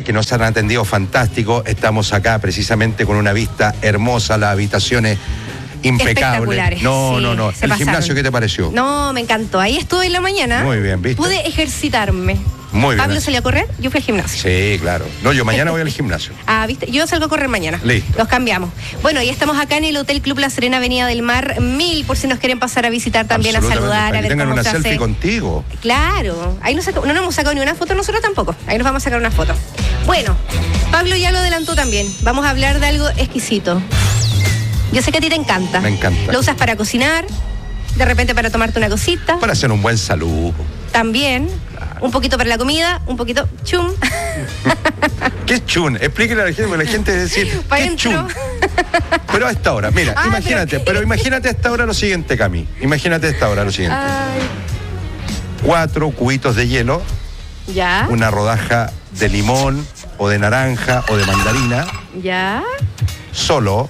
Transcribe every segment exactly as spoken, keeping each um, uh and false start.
que nos han atendido fantástico. Estamos acá precisamente con una vista hermosa, las habitaciones impecables. No, sí, no, no. ¿El pasaron. gimnasio qué te pareció? No, me encantó. Ahí estuve en la mañana. Muy bien, ¿viste? Pude ejercitarme. Muy bien. Pablo salió a correr, yo fui al gimnasio. Sí, claro. No, yo mañana voy al gimnasio. Ah, ¿viste? Yo salgo a correr mañana. Listo. Los cambiamos. Bueno, ya estamos acá en el Hotel Club La Serena, Avenida del Mar mil, por si nos quieren pasar a visitar también, a saludar, para a que ver tengan cómo una se selfie hace. contigo. Claro. Ahí no, saco, no nos hemos sacado ni una foto nosotros tampoco. Ahí nos vamos a sacar una foto. Bueno, Pablo ya lo adelantó también. Vamos a hablar de algo exquisito. Yo sé que a ti te encanta. Me encanta. Lo usas para cocinar, de repente para tomarte una cosita. Para hacer un buen saludo. También. Un poquito para la comida, un poquito chum. ¿Qué es chun? Explíquele a la gente, porque la gente es decir, Pa' ¿qué es dentro. chun? Pero a esta hora, mira, Ah, imagínate, pero- pero imagínate a esta hora lo siguiente, Cami. Imagínate a esta hora lo siguiente. Ay, Cuatro cubitos de hielo, ya, una rodaja de limón, o de naranja, o de mandarina, ya. solo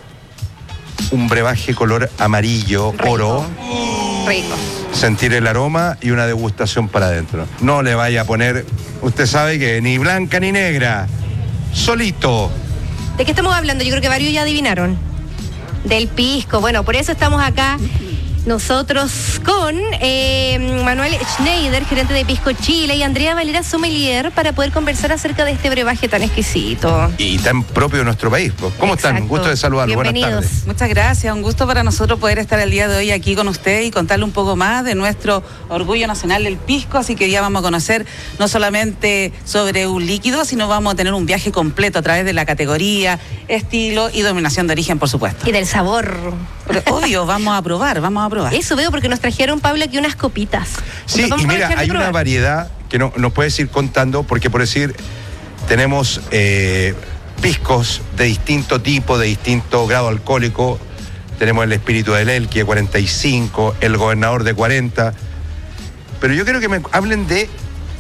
un brebaje color amarillo, Rico. oro, Rico. sentir el aroma y una degustación para adentro. No le vaya a poner, usted sabe que ni blanca ni negra, solito. ¿De qué estamos hablando? Yo creo que varios ya adivinaron. Del pisco. Bueno, por eso estamos acá nosotros con eh, Manuel Schneider, gerente de Pisco Chile, y Andrea Valera, sommelier, para poder conversar acerca de este brebaje tan exquisito. Y tan propio de nuestro país. ¿Cómo están? Exacto. Gusto de saludarlos. Buenas Bienvenidos. tardes. Muchas gracias, un gusto para nosotros poder estar el día de hoy aquí con usted y contarle un poco más de nuestro orgullo nacional del pisco, así que ya vamos a conocer no solamente sobre un líquido, sino vamos a tener un viaje completo a través de la categoría, estilo y denominación de origen, por supuesto. Y del sabor. Pero, obvio, vamos a probar, vamos a probar. Eso veo porque nos trajeron, Pablo, aquí unas copitas. Sí, Nos vamos y a mira, dejar de hay una probar. variedad que no, nos puedes ir contando, porque por decir, tenemos eh, piscos de distinto tipo, de distinto grado alcohólico. Tenemos el espíritu del Elqui de cuarenta y cinco, el gobernador de cuarenta. Pero yo quiero que me hablen de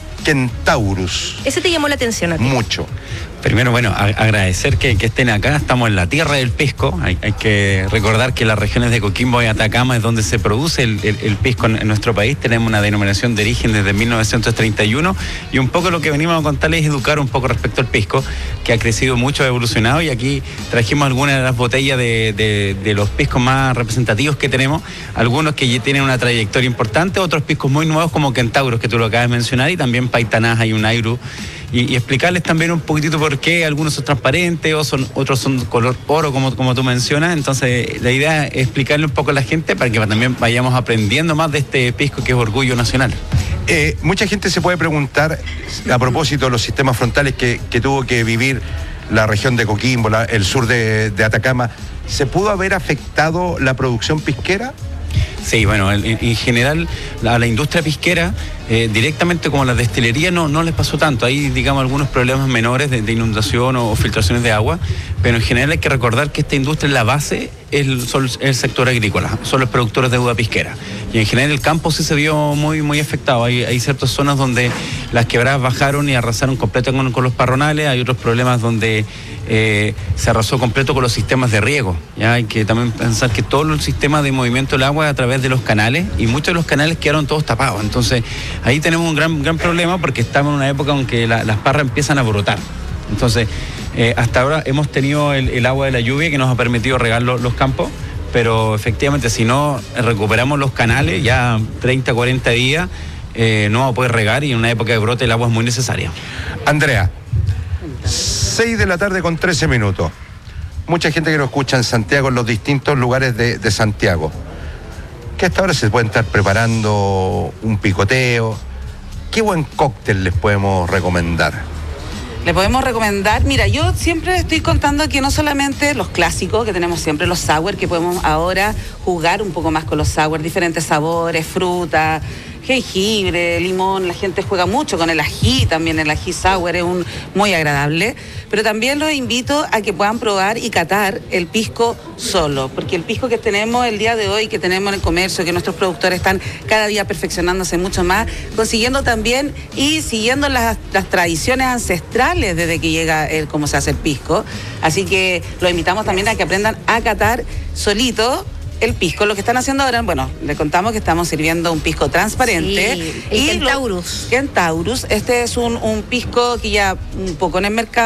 Kentaurus. Ese te llamó la atención a ti. Mucho. Primero, bueno, a- agradecer que, que estén acá. Estamos en la tierra del pisco. Hay, hay que recordar que las regiones de Coquimbo y Atacama es donde se produce el, el- el pisco en, en nuestro país. Tenemos una denominación de origen desde mil novecientos treinta y uno y un poco lo que venimos a contarles es educar un poco respecto al pisco, que ha crecido mucho, ha evolucionado, y aquí trajimos algunas de las botellas de, de- de los piscos más representativos que tenemos, algunos que ya tienen una trayectoria importante, otros piscos muy nuevos como Kentauros, que tú lo acabas de mencionar, y también Paitaná y Unairu. Y, y explicarles también un poquitito por qué algunos son transparentes, o son, otros son color oro, como, como tú mencionas. Entonces, la idea es explicarle un poco a la gente para que también vayamos aprendiendo más de este pisco que es orgullo nacional. Eh, mucha gente se puede preguntar, a propósito de los sistemas frontales que, que tuvo que vivir la región de Coquimbo, la- el sur de, de Atacama, ¿se pudo haber afectado la producción pisquera? Sí, bueno, en, en general la, la industria pisquera, eh, directamente como la destilería, no, no les pasó tanto. Hay, digamos, algunos problemas menores de, de inundación o, o filtraciones de agua, pero en general hay que recordar que esta industria, la base, es el, son el sector agrícola, son los productores de uva pisquera. Y en general el campo sí se vio muy, muy afectado. Hay, hay ciertas zonas donde las quebradas bajaron y arrasaron completo con, con los parronales. Hay otros problemas donde eh, se arrasó completo con los sistemas de riego. ¿Ya? Hay que también pensar que todo el sistema de movimiento del agua es a través de los canales, y muchos de los canales quedaron todos tapados. Entonces ahí tenemos un gran, gran problema, porque estamos en una época en que la- las parras empiezan a brotar. Entonces, eh, hasta ahora hemos tenido el, el agua de la lluvia que nos ha permitido regar lo- los campos, pero efectivamente si no recuperamos los canales, ya treinta, cuarenta días, eh, no vamos a poder regar, y en una época de brote el agua es muy necesaria. Andrea, seis de la tarde con trece minutos. Mucha gente que nos escucha en Santiago, en los distintos lugares de, de Santiago, que hasta ahora se pueden estar preparando un picoteo. ¿Qué buen cóctel les podemos recomendar? Le podemos recomendar, mira, yo siempre estoy contando que no solamente los clásicos, que tenemos siempre los sour, que podemos ahora jugar un poco más con los sour, diferentes sabores, fruta, jengibre, limón, la gente juega mucho con el ají, también el ají sour es un, muy agradable, pero también los invito a que puedan probar y catar el pisco solo, porque el pisco que tenemos el día de hoy, que tenemos en el comercio, que nuestros productores están cada día perfeccionándose mucho más, consiguiendo también y siguiendo las, las tradiciones ancestrales desde que llega el cómo se hace el pisco, así que los invitamos también a que aprendan a catar solito el pisco. Lo que están haciendo ahora, bueno, le contamos que estamos sirviendo un pisco transparente. Sí, el y Kentaurus. Lo, Kentaurus, este es un, un pisco que ya un poco en el mercado